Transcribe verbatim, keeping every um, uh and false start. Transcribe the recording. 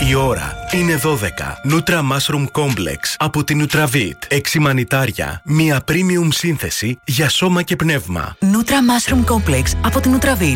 Η ώρα είναι δώδεκα. Nutra Mushroom Complex από την Nutravit. Έξι μανιτάρια. Μία premium σύνθεση για σώμα και πνεύμα. Nutra Mushroom Complex από την Nutravit.